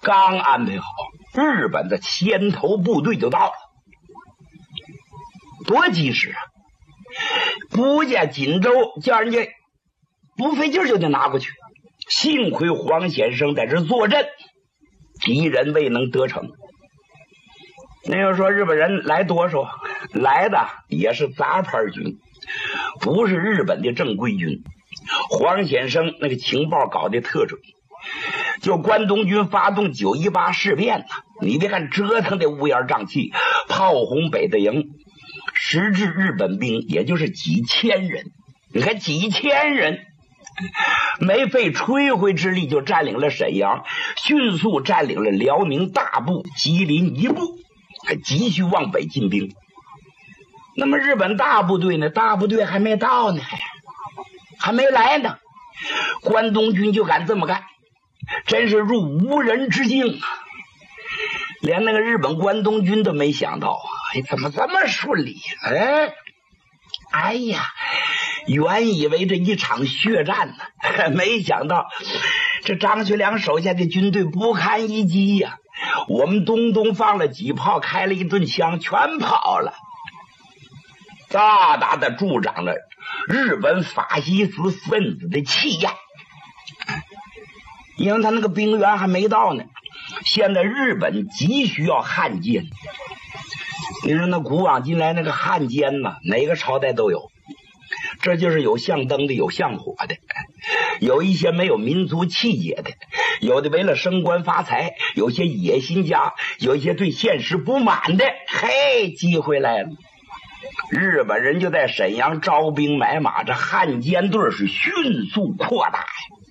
刚安排好，日本的先头部队就到了，多及时啊！不见锦州，叫人家不费劲就得拿过去。幸亏黄先生在这坐镇，敌人未能得逞。那要说日本人来多少，来的也是杂牌军，不是日本的正规军。黄先生那个情报搞得特准，就关东军发动918事变呢，你别看折腾的乌烟瘴气，炮轰北的营，实质日本兵也就是几千人。你看几千人，没费吹灰之力就占领了沈阳，迅速占领了辽宁大部、吉林一部，还急需往北进兵。那么日本大部队呢？大部队还没到呢，还没来呢，关东军就敢这么干，真是入无人之境啊！连那个日本关东军都没想到啊，怎么这么顺利？哎呀，原以为这一场血战呢，没想到这张学良手下的军队不堪一击呀！我们东放了几炮，开了一顿枪，全跑了，大大的助长了日本法西斯分子的气焰。因为他那个兵员还没到呢，现在日本急需要汉奸。你说那古往今来那个汉奸呢，哪个朝代都有，这就是有像灯的，有像火的，有一些没有民族气节的，有的为了升官发财，有些野心家，有一些对现实不满的。嘿，机会来了，日本人就在沈阳招兵买马，这汉奸队是迅速扩大呀，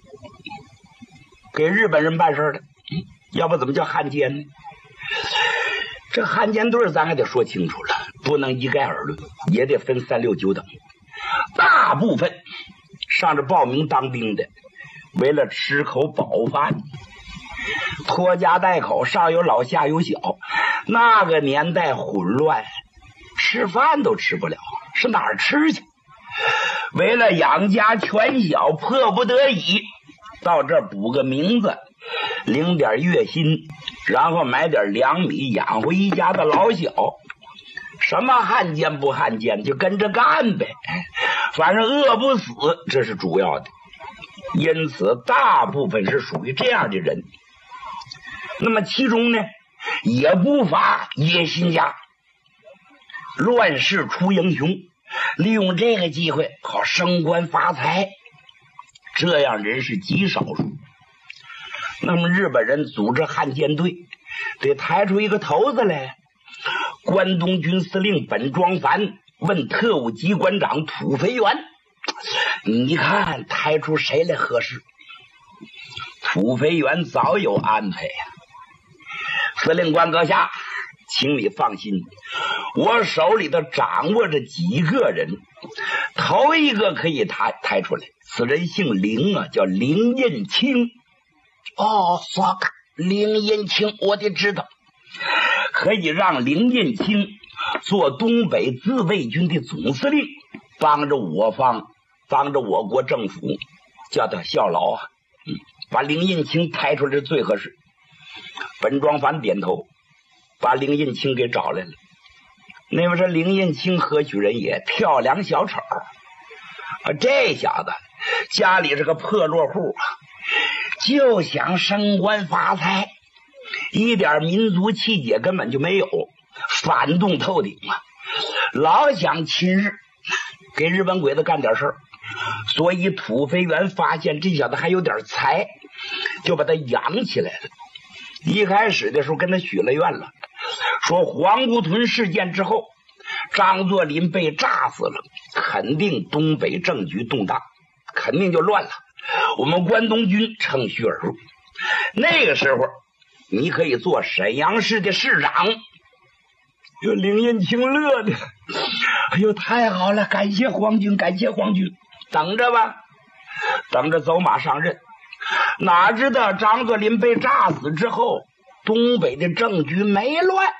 给日本人办事的。要不怎么叫汉奸呢？这汉奸队咱还得说清楚了，不能一概而论，也得分3、6、9等。大部分上这报名当兵的，为了吃口饱饭，拖家带口，上有老下有小，那个年代混乱，吃饭都吃不了，是哪儿吃去？为了养家全小，迫不得已到这儿补个名字，领点月薪，然后买点粮米养活一家的老小。什么汉奸不汉奸，就跟着干呗，反正饿不死，这是主要的。因此大部分是属于这样的人。那么其中呢，也不乏野心家，乱世出英雄，利用这个机会好升官发财，这样人是极少数。那么日本人组织汉奸队，得抬出一个头子来。关东军司令本庄繁问特务机关长土肥原，你看抬出谁来合适？土肥原早有安排呀。司令官阁下，请你放心，我手里头掌握着几个人，头一个可以抬出来，此人姓林啊，叫林印清。说个林印清，我得知道。可以让林印清做东北自卫军的总司令，帮着我方，帮着我国政府，叫他效劳啊。把林印清抬出来最合适。本庄繁点头，把林印清给找来了。那么说林印清何许人也？跳梁小丑这小子家里是个破落户啊，就想升官发财，一点民族气节根本就没有，反动透顶啊，老想亲日，给日本鬼子干点事儿。所以土肥原发现这小子还有点才，就把他养起来了。一开始的时候跟他许了愿了，说皇姑屯事件之后，张作霖被炸死了，肯定东北政局动荡，肯定就乱了，我们关东军乘虚而入，那个时候你可以做沈阳市的市长。林印清乐的，哎呦，太好了，感谢皇军，感谢皇军。等着吧，等着走马上任。哪知道张作霖被炸死之后，东北的政局没乱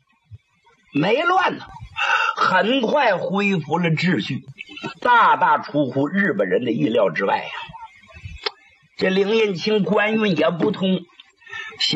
呢，很快恢复了秩序，大大出乎日本人的意料之外呀。这林印清官运也不通，